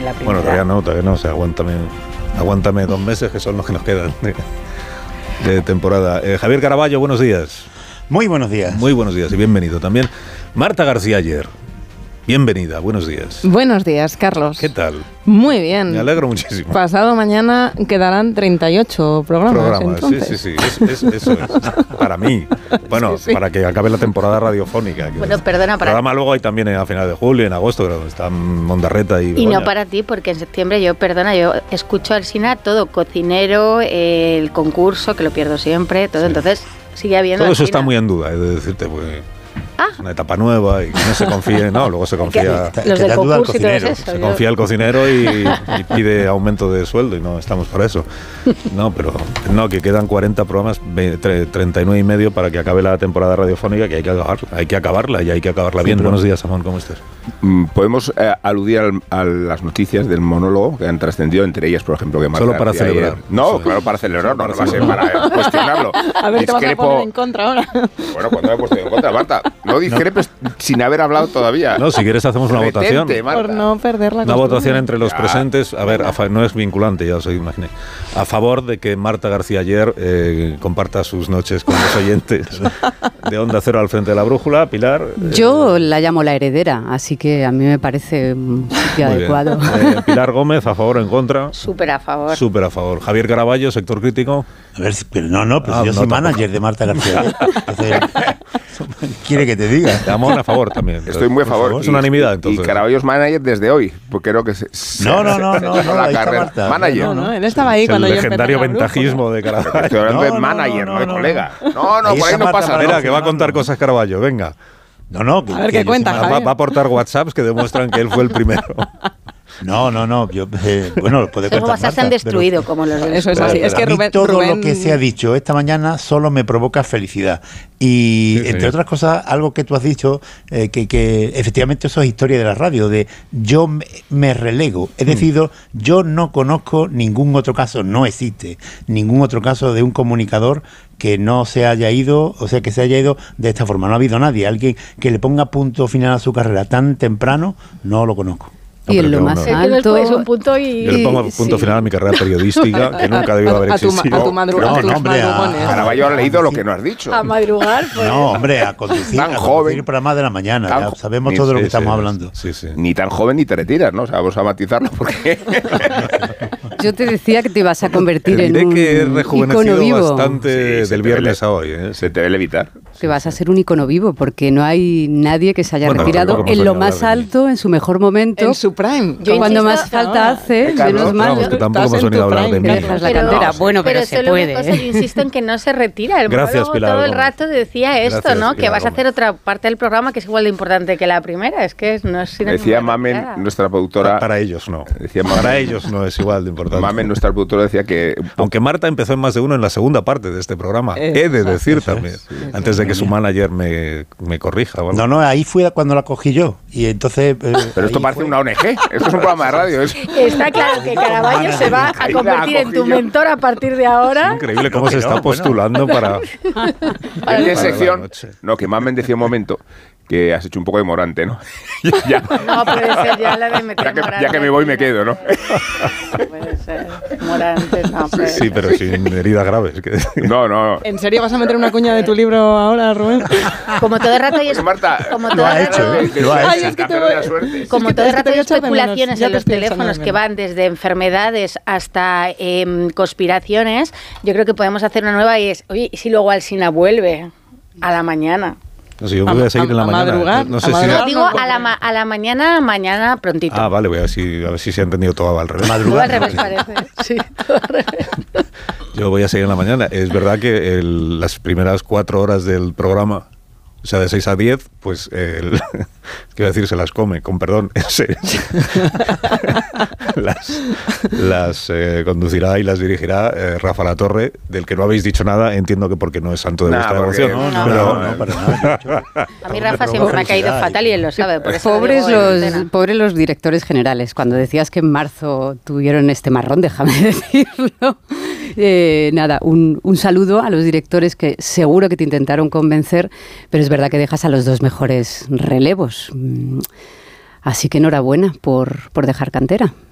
en la primera. Bueno, todavía no, o sea, aguántame 2 meses, que son los que nos quedan de temporada. Javier Caraballo, buenos días. Muy buenos días. Muy buenos días y bienvenido también. Marta García Aller, bienvenida, buenos días. Buenos días, Carlos. ¿Qué tal? Muy bien. Me alegro muchísimo. Pasado mañana quedarán 38 programas entonces. Sí, eso es. Para mí. Bueno, sí. Para que acabe la temporada radiofónica. Bueno, perdona, el programa luego hay también a finales de julio, en agosto, pero está Mondarreta y Begoña. No para ti, porque en septiembre yo escucho al Sina todo, cocinero, el concurso, que lo pierdo siempre, todo, sí. Entonces sigue habiendo. Todo eso está muy en duda, he de decirte, porque es una etapa nueva y que no se confíe, luego se confía. Los del concurso y todo eso. Se confía el cocinero y pide aumento de sueldo y no estamos para eso. Que quedan 40 programas, 39 y medio para que acabe la temporada radiofónica, que hay que acabarla y hay que acabarla bien. Buenos días, Amón, ¿cómo estás? Podemos aludir a las noticias del monólogo que han trascendido, entre ellas, por ejemplo, que Marta solo para celebrar. Claro, para celebrar, no va a ser para cuestionarlo. A ver, te vas a poner en contra ahora. Bueno, cuando me he puesto en contra, Marta, no discrepes sin haber hablado todavía. No, si quieres hacemos una votación. Por no perder la Una votación entre los presentes. A ver, no es vinculante, ya os imaginé. A favor de que Marta García Aller comparta sus noches con los oyentes de Onda Cero al frente de la brújula. Pilar. Yo la llamo la heredera, así que a mí me parece un sitio adecuado. Pilar Gómez, ¿a favor o en contra? Súper a favor. Súper a favor. Javier Caraballo, sector crítico. A ver, pero yo soy manager de Marta García. ¿Quiere que te diga? Amón a favor también. Estoy muy a favor. Es unanimidad, entonces. Y Caraballo es manager desde hoy, porque creo que No, la carrera. Manager. No, él estaba ahí cuando yo empecé. El legendario ventajismo de Caraballo. Estoy hablando de manager, no de colega. No, por ahí no pasa nada. Espera, que va a contar cosas Caraballo, venga. A ver qué cuenta, Javier. Va a aportar WhatsApps que demuestran que él fue el primero. No. Yo, lo puede contar Marta. Se han destruido, como los de... Eso es así. Es que Rubén... Todo lo que se ha dicho esta mañana solo me provoca felicidad. Y entre otras cosas, algo que tú has dicho, que efectivamente eso es historia de la radio, de yo me relego. Es decir, yo no conozco ningún otro caso, no existe ningún otro caso de un comunicador que no se haya ido, o sea, que se haya ido de esta forma. No ha habido nadie, alguien que le ponga punto final a su carrera tan temprano, no lo conozco. Y en lo más alto es un punto y... Yo le pongo punto final a mi carrera periodística, que nunca debió haber existido. A tu madrugones. Caraballo ha leído lo que no has dicho. A madrugar, pues. No, hombre, a conducir para más de la mañana. Ya sabemos todo de lo que estamos hablando. Sí. Ni tan joven ni te retiras, ¿no? O sea, vamos a matizarlo porque... Yo te decía que te ibas a convertir en un que he rejuvenecido icono vivo. Bastante del viernes a hoy. Se te debe evitar. Que vas a ser un icono vivo, porque no hay nadie que se haya retirado en lo más alto, en su mejor momento. En su prime. Cuando más falta hace, menos mal. Vamos, que tampoco hemos venido a hablar de mí. Dejas la cantera. Bueno, pero se puede. Yo insisto en que no se retira. El Gracias, Pilar. Todo el rato decía esto, Gracias, ¿no? Pilar, que vas a hacer otra parte del programa que es igual de importante que la primera. Es que no es... Decía Mamen, nuestra productora... Para ellos no. Mamen, para ellos no es igual de importante. Mamen, nuestra productora, decía que... Aunque Marta empezó en Más de Uno en la segunda parte de este programa. He de decir también. Antes de que su manager me corrija. ¿Vale? No, ahí fue cuando la cogí yo. Y entonces... Pero esto parece una ONG. Esto es un programa de radio. Está claro que Caraballo se va a convertir en tu mentor a partir de ahora. Es increíble cómo se está postulando para... En qué sección... No, que Mamen decía un momento que has hecho un poco de Morante, ¿no? Ya. No, puede ser ya la de meter ya que me voy me quedo, ¿no? Puede ser. Morante, no. Sí, pero sin heridas graves. No. ¿En serio vas a meter una cuña de tu libro ahora, Rubén? Como todo el rato hay... Marta, como todo el rato... Como todo el rato hay especulaciones en los teléfonos que van desde enfermedades hasta conspiraciones. Yo creo que podemos hacer una nueva y es, oye, ¿y si luego Alsina vuelve a la mañana? No sé, yo voy a seguir en la mañana. Madrugar, no sé no, digo a la mañana prontito. Ah, vale, voy a ver si se ha entendido todo al revés. Todo al revés parece. Sí, todo al revés. Yo voy a seguir en la mañana. Es verdad que las primeras 4 horas del programa, o sea, de 6 a 10, pues, quiero decir, se las come, con perdón, las conducirá y las dirigirá Rafa Latorre, del que no habéis dicho nada, entiendo que porque no es santo de vuestra devoción. No, para nada. A mí Rafa siempre me ha caído fatal y él lo sabe. Por eso pobres los directores generales. Cuando decías que en marzo tuvieron este marrón, déjame decirlo. Nada, un saludo a los directores que seguro que te intentaron convencer, pero es verdad que dejas a los 2 mejores relevos. Así que enhorabuena por dejar cantera.